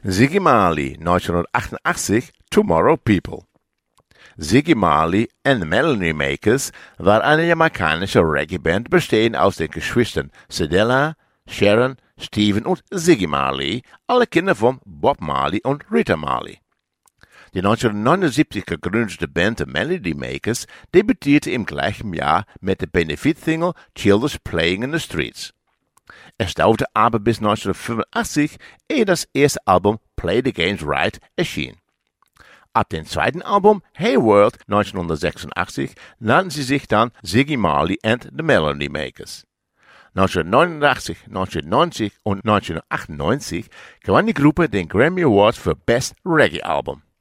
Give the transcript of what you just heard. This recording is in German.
Ziggy Marley, 1988, Tomorrow People. Ziggy Marley and the Melody Makers war eine jamaikanische Reggae-Band bestehend aus den Geschwistern Cedella, Sharon, Stephen und Ziggy Marley, alle Kinder von Bob Marley und Rita Marley. Die 1979 gegründete Band The Melody Makers debütierte im gleichen Jahr mit der Benefit-Single Children's Playing in the Streets. Es dauerte aber bis 1985, ehe das erste Album Play the Games Right erschien. Ab dem zweiten Album Hey World 1986 nannten sie sich dann Ziggy Marley and the Melody Makers. 1989, 1990 und 1998 gewann die Gruppe den Grammy Award für Best Reggae Album.